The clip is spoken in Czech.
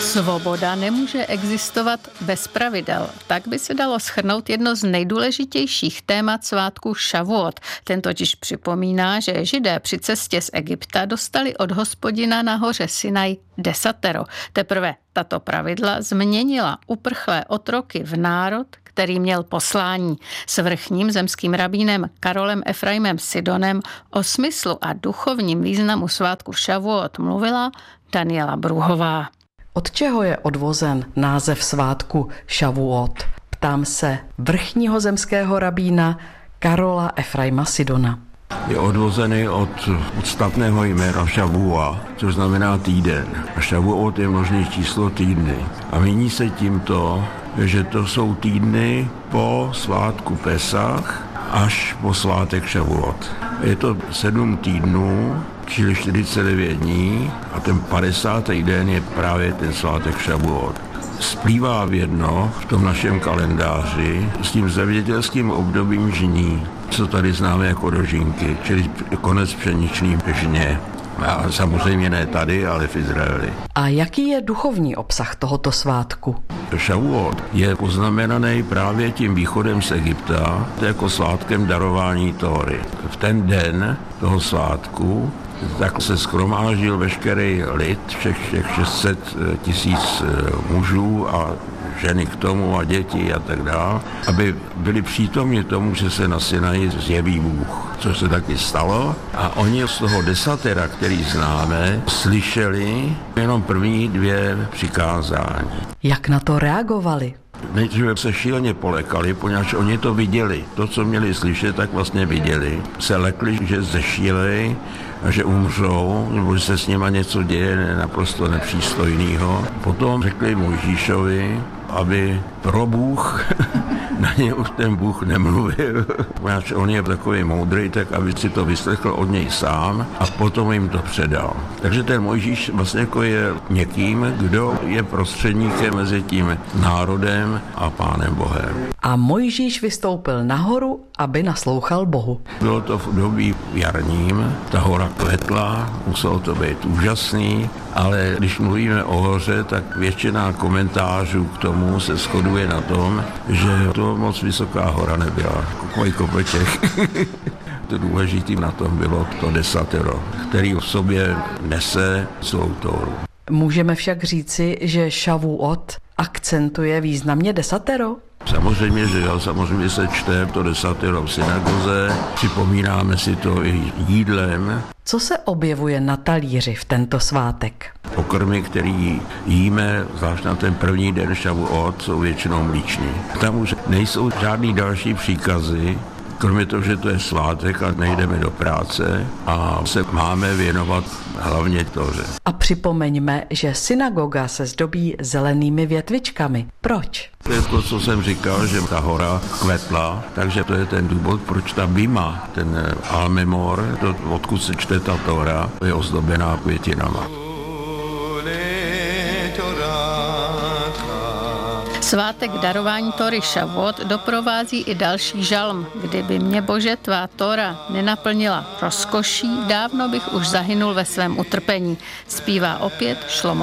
Svoboda nemůže existovat bez pravidel. Tak by se dalo shrnout jedno z nejdůležitějších témat svátku Šavuot. Ten totiž připomíná, že Židé při cestě z Egypta dostali od Hospodina na hoře Sinaj desatero. Teprve tato pravidla změnila uprchlé otroky v národ, který měl poslání. S vrchním zemským rabínem Karolem Efraimem Sidonem o smyslu a duchovním významu svátku Šavuot mluvila Daniela Bruhová. Od čeho je odvozen název svátku Šavuot? Ptám se vrchního zemského rabína Karola Efraima Sidona. Je odvozený od podstatného jména Šavua, což znamená týden. A Šavuot je množné číslo týdny. A mění se tímto, že to jsou týdny po svátku Pesach až po svátek Šavuot. Je to 7 týdnů, čili 49 dní a ten 50. den je právě ten svátek Šavuot. Splývá v jedno v tom našem kalendáři s tím zemědělským obdobím žní, co tady známe jako dožínky, čili konec pšeniční žně. A samozřejmě ne tady, ale v Izraeli. A jaký je duchovní obsah tohoto svátku? Šavuot je poznamenaný právě tím východem z Egypta, jako svátkem darování Tóry. V ten den toho svátku tak se shromáždil veškerý lid, všech 600 000 mužů a ženy k tomu a děti a tak dále, aby byli přítomni tomu, že se na Sinaji zjeví Bůh, což se taky stalo. A oni z toho desatera, který známe, slyšeli jenom první 2 přikázání. Jak na to reagovali? Nejdříve se šíleně polekali, poněvadž oni to viděli. To, co měli slyšet, tak vlastně viděli. Se lekli, že zešílej a že umřou, nebo že se s nima něco děje naprosto nepřístojného. Potom řekli Mojžíšovi, aby pro Bůh na něj už ten Bůh nemluvil. Poněvadž on je takový moudrý, tak aby si to vyslechl od něj sám a potom jim to předal. Takže ten Mojžíš vlastně jako je někým, kdo je prostředníkem mezi tím národem a Pánem Bohem. A Mojžíš vystoupil nahoru, aby naslouchal Bohu. Bylo to v období jarním, ta hora kvetla, muselo to být úžasný, ale když mluvíme o hoře, tak většina komentářů k tomu se shoduje na tom, že to moc vysoká hora nebyla, takový kopeček. To důležité na tom bylo to desatero, který v sobě nese celou Tóru. Můžeme však říci, že Šavuot akcentuje významně desatero? Samozřejmě, že jo, samozřejmě se čte to desatero v synagoze, připomínáme si to i jídlem. Co se objevuje na talíři v tento svátek? Pokrmy, který jíme, zvlášť na ten první den Šavuot, jsou většinou mlíční. Tam už nejsou žádný další příkazy, kromě toho, že to je svátek a nejdeme do práce a se máme věnovat hlavně Tóře. A připomeňme, že synagoga se zdobí zelenými větvičkami. Proč? To je to, co jsem říkal, že ta hora kvetla, takže to je ten důvod, proč ta bima, ten Almemor, to, odkud se čte ta Tóra, je ozdobená květinama. Svátek darování Tóry Šavuot doprovází i další žalm. Kdyby mě, Bože, tvá Tóra nenaplnila rozkoší, dávno bych už zahynul ve svém utrpení. Zpívá opět Šlomo